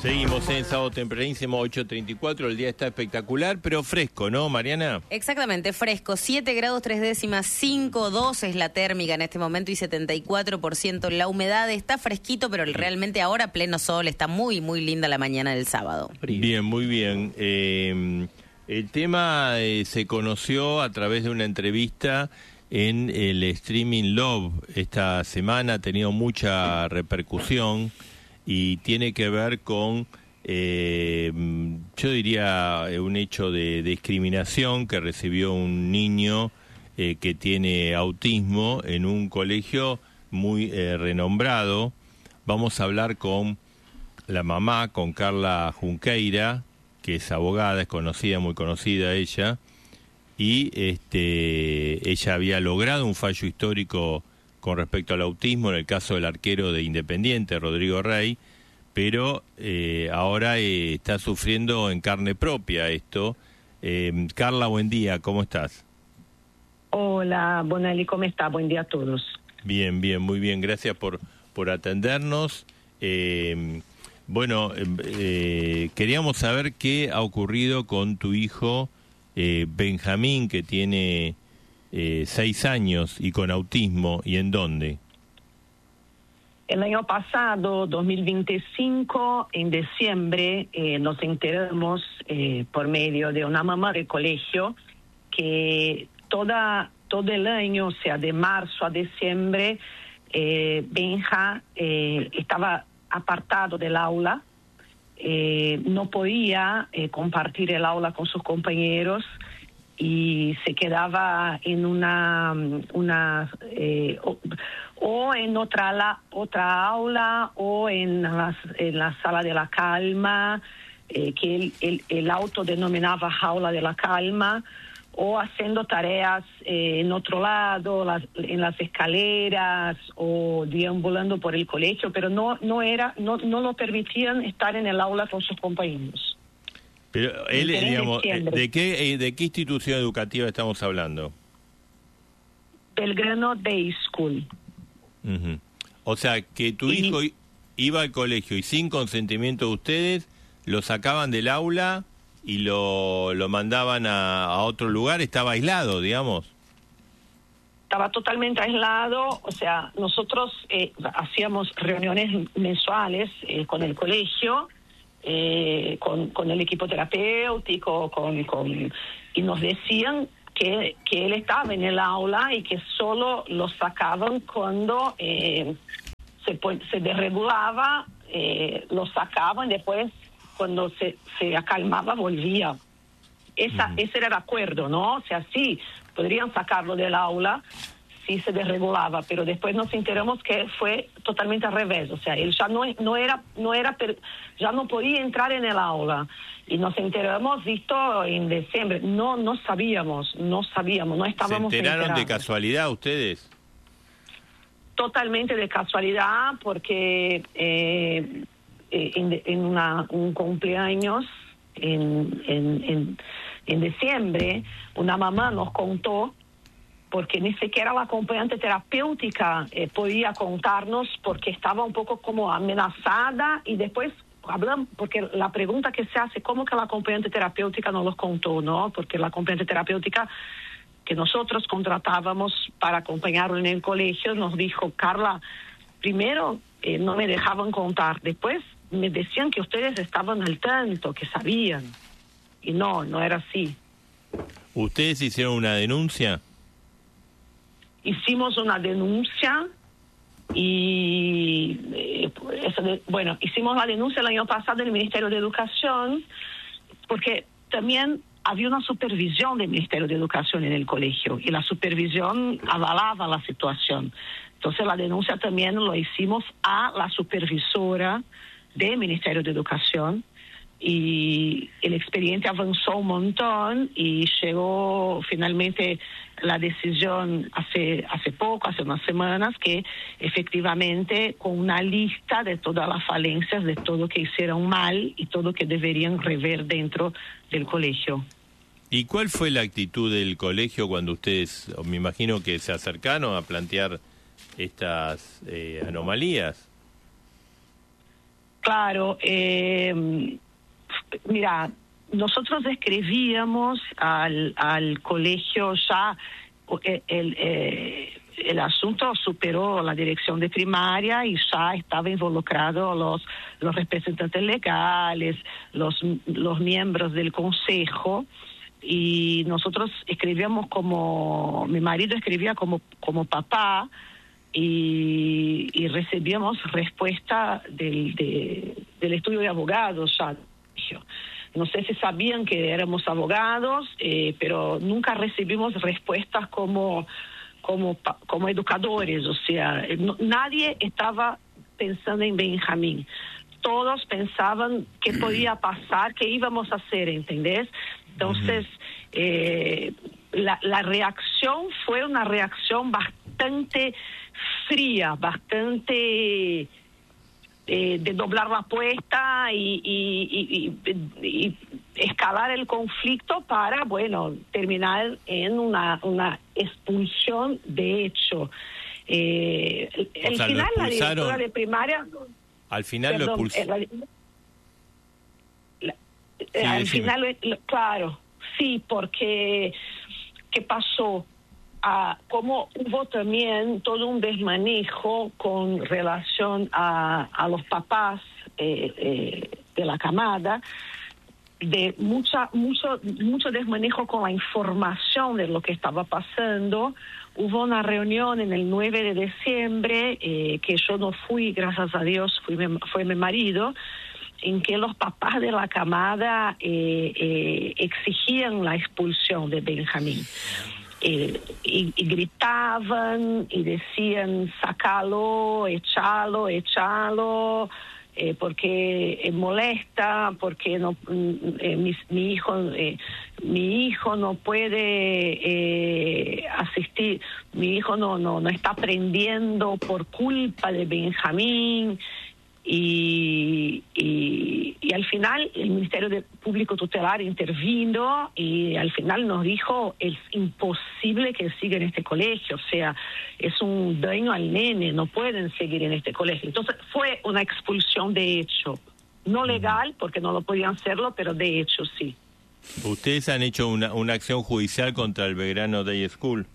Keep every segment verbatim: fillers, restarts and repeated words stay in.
Seguimos en Sábado Tempranísimo, ocho treinta y cuatro, el día está espectacular, pero fresco, ¿no, Mariana? Exactamente, fresco, siete grados tres décimas, cinco, dos es la térmica en este momento y setenta y cuatro por ciento la humedad. Está fresquito, pero realmente ahora pleno sol, está muy, muy linda la mañana del sábado. Bien, muy bien. Eh, el tema eh, se conoció a través de una entrevista en el Streaming Love esta semana, ha tenido mucha repercusión y tiene que ver con, eh, yo diría, un hecho de discriminación que recibió un niño eh, que tiene autismo en un colegio muy eh, renombrado. Vamos a hablar con la mamá, con Carla Junqueira, que es abogada, es conocida, muy conocida ella, y este, ella había logrado un fallo histórico con respecto al autismo en el caso del arquero de Independiente, Rodrigo Rey, pero eh, ahora eh, está sufriendo en carne propia esto. Eh, Carla, buen día, ¿cómo estás? Hola, Bonelli, ¿cómo está? Buen día a todos. Bien, bien, muy bien, gracias por, por atendernos. Eh, bueno, eh, queríamos saber qué ha ocurrido con tu hijo eh, Benjamín, que tiene eh, seis años y con autismo, ¿y en dónde? El año pasado, dos mil veinticinco, en diciembre, eh, nos enteramos eh, por medio de una mamá de colegio que toda, todo el año, o sea, de marzo a diciembre, eh, Benja eh, estaba apartado del aula, eh, no podía eh, compartir el aula con sus compañeros y se quedaba en una, una eh, o, o en otra, la, otra aula o en, las, en la sala de la calma, eh, que él, él, el autodenominaba jaula de la calma, o haciendo tareas eh, en otro lado, las, en las escaleras o deambulando por el colegio, pero no, no, era, no, no lo permitían estar en el aula con sus compañeros. Pero él, digamos, ¿de qué, ¿de qué institución educativa estamos hablando? Belgrano Day School. Uh-huh. O sea, que tu y... hijo iba al colegio y sin consentimiento de ustedes, lo sacaban del aula y lo, lo mandaban a, a otro lugar, estaba aislado, digamos. Estaba totalmente aislado, o sea, nosotros eh, hacíamos reuniones mensuales eh, con el colegio, Eh, con, con el equipo terapéutico, con, con, y nos decían que, que él estaba en el aula y que solo lo sacaban cuando eh, se, se desregulaba, eh, lo sacaban y después cuando se, se acalmaba volvía. Esa, uh-huh. Ese era el acuerdo, ¿no? O sea, sí, podrían sacarlo del aula si se desregulaba, pero después nos enteramos que fue totalmente al revés, o sea, él ya no, no era, no era, ya no podía entrar en el aula, y nos enteramos, visto en diciembre, no, no sabíamos, no sabíamos, no estábamos ¿Se enteraron enterados. de casualidad ustedes? Totalmente de casualidad, porque eh, en, en una, un cumpleaños en, en, en, en diciembre, una mamá nos contó, porque ni siquiera la acompañante terapéutica eh, podía contarnos porque estaba un poco como amenazada, y después hablamos, porque la pregunta que se hace, ¿cómo que la acompañante terapéutica no los contó, no? Porque la acompañante terapéutica que nosotros contratábamos para acompañarlo en el colegio nos dijo, Carla, primero eh, no me dejaban contar, después me decían que ustedes estaban al tanto, que sabían, y no, no era así. ¿Ustedes hicieron una denuncia? Hicimos una denuncia y, eh, eso de, bueno, hicimos la denuncia el año pasado en el Ministerio de Educación, porque también había una supervisión del Ministerio de Educación en el colegio y la supervisión avalaba la situación. Entonces la denuncia también lo hicimos a la supervisora del Ministerio de Educación, y el expediente avanzó un montón y llegó finalmente la decisión hace hace poco, hace unas semanas, que efectivamente con una lista de todas las falencias, de todo que hicieron mal y todo que deberían rever dentro del colegio. ¿Y cuál fue la actitud del colegio cuando ustedes, me imagino que se acercaron a plantear estas eh, anomalías? Claro, eh, mira, nosotros escribíamos al, al colegio ya, el, el, eh, el asunto superó la dirección de primaria y ya estaba involucrado los, los representantes legales, los, los miembros del consejo, y nosotros escribíamos como, mi marido escribía como, como papá, y, y recibíamos respuesta del, de, del estudio de abogados ya. No sé si sabían que éramos abogados, eh, pero nunca recibimos respuestas como, como, como educadores, o sea, no, nadie estaba pensando en Benjamín. Todos pensaban qué podía pasar, qué íbamos a hacer, ¿entendés? Entonces, eh, la, la reacción fue una reacción bastante fría, bastante... Eh, de doblar la apuesta y, y, y, y, y escalar el conflicto para, bueno, terminar en una, una expulsión de hecho. Eh, el, el sea, final, la directora de primaria... Al final perdón, lo expulsaron. Eh, la, la, sí, al decime. final, lo, claro, sí, porque ¿qué pasó? Ah, como hubo también todo un desmanejo con relación a, a los papás eh, eh, de la camada, de mucha, mucho, mucho desmanejo con la información de lo que estaba pasando. Hubo una reunión en el nueve de diciembre, eh, que yo no fui, gracias a Dios, fui, fue mi marido, en que los papás de la camada eh, eh, exigían la expulsión de Benjamín. Eh, y, y gritaban y decían, sácalo, échalo, échalo, eh, porque eh, molesta, porque no, eh, mi, mi hijo eh, mi hijo no puede eh, asistir, mi hijo no, no, no está aprendiendo por culpa de Benjamín. Y, y, y al final el Ministerio de Público Tutelar intervino y al final nos dijo, es imposible que siga en este colegio, o sea, es un daño al nene, no pueden seguir en este colegio. Entonces fue una expulsión de hecho, no legal porque no lo podían hacerlo, pero de hecho sí. ¿Ustedes han hecho una, una acción judicial contra el Belgrano Day School?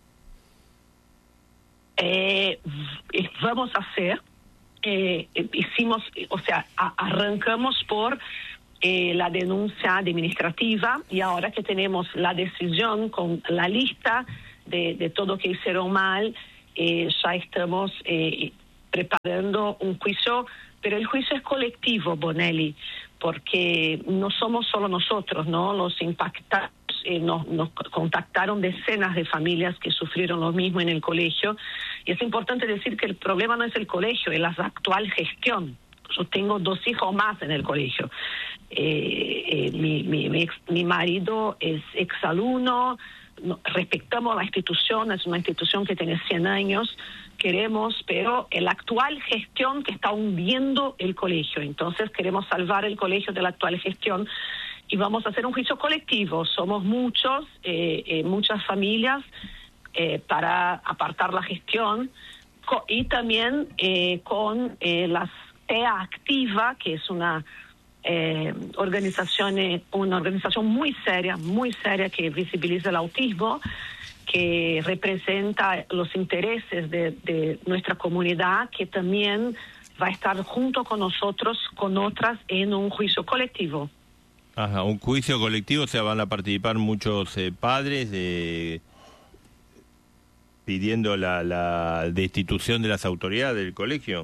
Eh, vamos a hacer... Eh, hicimos, o sea, a, arrancamos por eh, la denuncia administrativa y ahora que tenemos la decisión con la lista de, de todo que hicieron mal, eh, ya estamos eh, preparando un juicio, pero el juicio es colectivo, Bonelli, porque no somos solo nosotros, ¿no? Los impactados. Eh, nos, nos contactaron decenas de familias que sufrieron lo mismo en el colegio, y es importante decir que el problema no es el colegio, es la actual gestión. Yo tengo dos hijos más en el colegio. Eh, eh, mi, mi, mi, ex, mi marido es exalumno, no, respetamos la institución, es una institución que tiene cien años, queremos, pero la actual gestión que está hundiendo el colegio, entonces queremos salvar el colegio de la actual gestión. Y vamos a hacer un juicio colectivo. Somos muchos, eh, eh, muchas familias, eh, para apartar la gestión. Co- y también eh, con eh, la T E A Activa, que es una eh, organización, eh, una organización muy seria, muy seria, que visibiliza el autismo, que representa los intereses de, de nuestra comunidad, que también va a estar junto con nosotros, con otras, en un juicio colectivo. Ajá, un juicio colectivo, o sea, van a participar muchos eh, padres eh, pidiendo la, la destitución de las autoridades del colegio.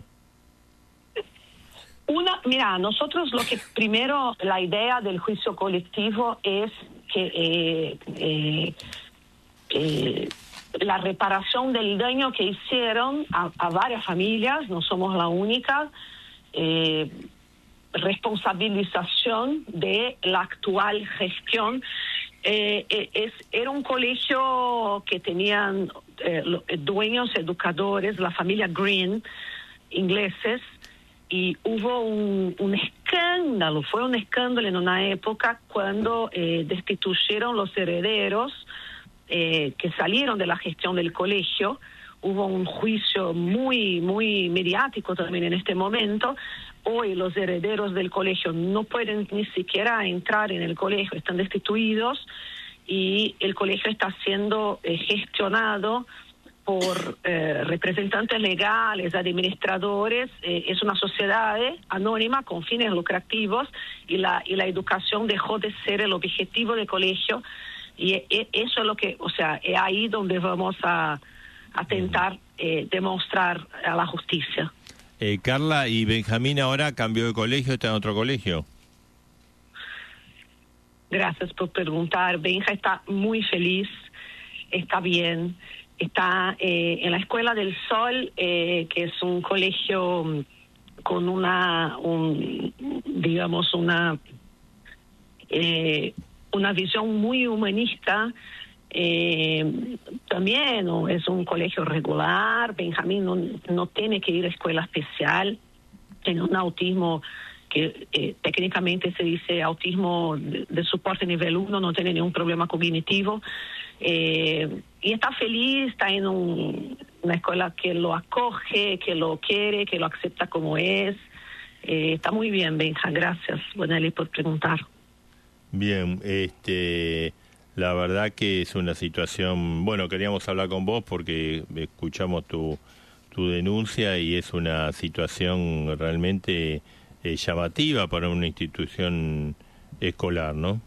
Una, mira, nosotros lo que primero, la idea del juicio colectivo es que eh, eh, eh, la reparación del daño que hicieron a, a varias familias, no somos la única, eh, responsabilización de la actual gestión. Eh, eh, es, era un colegio que tenían eh, dueños, educadores, la familia Green, ingleses, y hubo un, un escándalo, fue un escándalo en una época cuando eh, destituyeron los herederos eh, que salieron de la gestión del colegio. Hubo un juicio muy, muy mediático también en este momento, hoy los herederos del colegio no pueden ni siquiera entrar en el colegio, están destituidos y el colegio está siendo eh, gestionado por eh, representantes legales, administradores. Eh, es una sociedad eh, anónima con fines lucrativos y la, y la educación dejó de ser el objetivo del colegio y eh, eso es lo que, o sea, es ahí donde vamos a, a tentar eh, demostrar a la justicia. Eh, Carla, ¿y Benjamín ahora cambió de colegio, está en otro colegio? Gracias por preguntar. Benja está muy feliz, está bien. Está eh, en la Escuela del Sol, eh, que es un colegio con una, un, digamos, una, eh, una visión muy humanista. Eh, también ¿no? Es un colegio regular. Benjamín no, no tiene que ir a escuela especial. Tiene un autismo que eh, técnicamente se dice autismo de, de soporte nivel uno, no tiene ningún problema cognitivo. Eh, y está feliz, está en un, una escuela que lo acoge, que lo quiere, que lo acepta como es. Eh, está muy bien, Benja, gracias, Bonelli, por preguntar. Bien, este, la verdad que es una situación, bueno, queríamos hablar con vos porque escuchamos tu, tu denuncia y es una situación realmente eh, llamativa para una institución escolar, ¿no?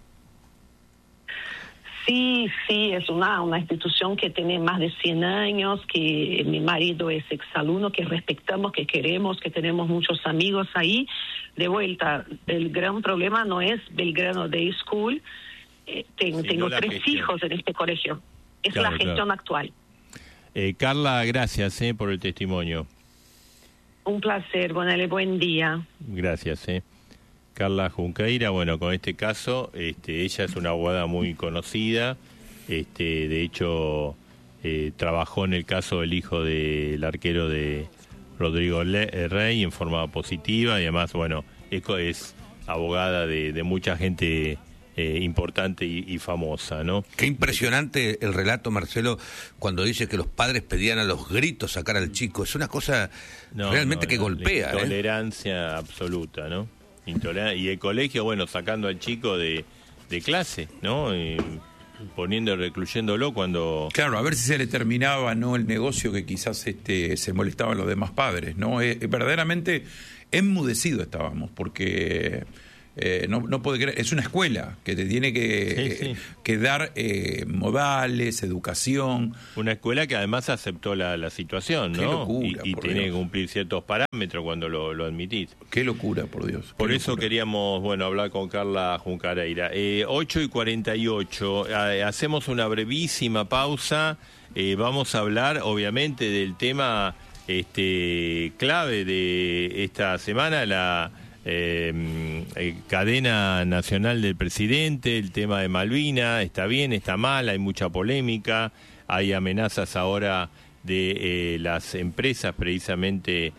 Sí, sí, es una, una institución que tiene más de cien años, que mi marido es exalumno, que respetamos, que queremos, que tenemos muchos amigos ahí. De vuelta, el gran problema no es Belgrano Day School, eh, ten, sí, tengo no tres gestión. hijos en este colegio, es claro, la gestión claro. actual. Eh, Carla, gracias eh, por el testimonio. Un placer, Bonale, buen día. Gracias, eh. Carla Junqueira, bueno, con este caso, este, ella es una abogada muy conocida, este, de hecho eh, trabajó en el caso del hijo del arquero de Rodrigo Le- Rey en forma positiva y además, bueno, es, es abogada de, de mucha gente eh, importante y, y famosa, ¿no? Qué impresionante el relato, Marcelo, cuando dice que los padres pedían a los gritos sacar al chico, es una cosa no, realmente no, que no, golpea. La intolerancia ¿eh? absoluta, ¿no? Y el colegio, bueno, sacando al chico de, de clase, ¿no? Y poniendo, recluyéndolo cuando... Claro, a ver si se le terminaba, ¿no?, el negocio que quizás este se molestaban los demás padres, ¿no? Eh, verdaderamente enmudecido estábamos, porque... Eh, no, no puede creer, es una escuela que te tiene que, sí, sí. Eh, que dar eh, modales, educación. Una escuela que además aceptó la, la situación, ¿no? Qué locura, y y tiene Dios. que cumplir ciertos parámetros cuando lo, lo admitís. Qué locura, por Dios. Por Qué eso locura. queríamos, bueno, hablar con Carla Junqueira. Eh, ocho y cuarenta y ocho, eh, hacemos una brevísima pausa. Eh, vamos a hablar, obviamente, del tema este clave de esta semana, la... Eh, eh, cadena nacional del presidente, el tema de Malvinas, está bien, está mal, hay mucha polémica, hay amenazas ahora de eh, las empresas precisamente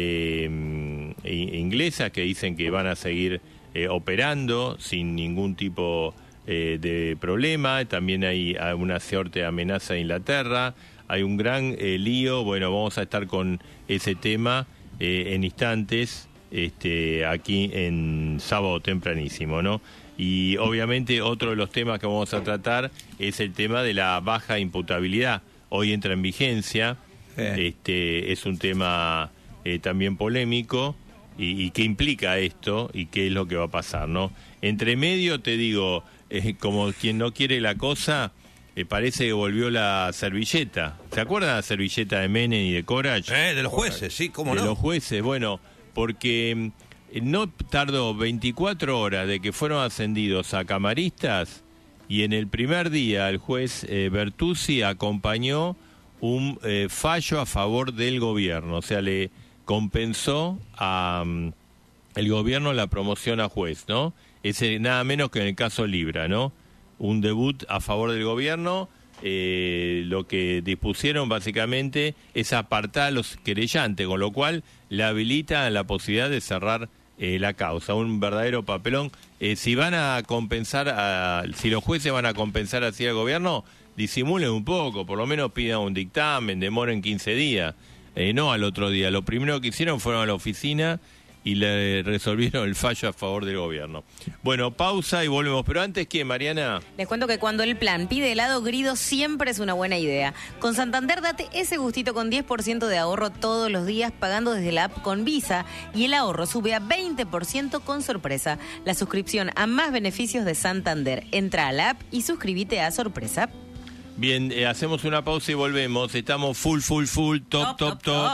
de eh, inglesas que dicen que van a seguir eh, operando sin ningún tipo eh, de problema. También hay una suerte de amenaza de Inglaterra, hay un gran eh, lío. Bueno, vamos a estar con ese tema eh, en instantes. Este, aquí en Sábado Tempranísimo, ¿no? Y obviamente otro de los temas que vamos a tratar es el tema de la baja imputabilidad. Hoy entra en vigencia, eh. este, es un tema eh, también polémico y, y qué implica esto y qué es lo que va a pasar, ¿no? Entre medio te digo, eh, como quien no quiere la cosa, eh, parece que volvió la servilleta. ¿Se acuerdan de la servilleta de Menem y de Corach? Eh, de los jueces, sí, cómo no. De los jueces, bueno... porque no tardó veinticuatro horas de que fueron ascendidos a camaristas y en el primer día el juez eh, Bertuzzi acompañó un eh, fallo a favor del gobierno, o sea, le compensó a um, el gobierno la promoción a juez, ¿no? Ese nada menos que en el caso Libra, ¿no? Un debut a favor del gobierno. Eh, lo que dispusieron básicamente es apartar a los querellantes, con lo cual le habilita la posibilidad de cerrar eh, la causa, un verdadero papelón. Eh, si van a compensar, a, si los jueces van a compensar así al gobierno, disimulen un poco, por lo menos pidan un dictamen, demoren quince días, eh, no al otro día. Lo primero que hicieron fueron a la oficina y le resolvieron el fallo a favor del gobierno. Bueno, pausa y volvemos. Pero antes, ¿qué, Mariana? Les cuento que cuando el plan pide helado, Grido siempre es una buena idea. Con Santander date ese gustito con diez por ciento de ahorro todos los días pagando desde la app con Visa y el ahorro sube a veinte por ciento con sorpresa. La suscripción a más beneficios de Santander. Entra a la app y suscríbete a Sorpresa. Bien, eh, hacemos una pausa y volvemos. Estamos full, full, full, top, top, top. top.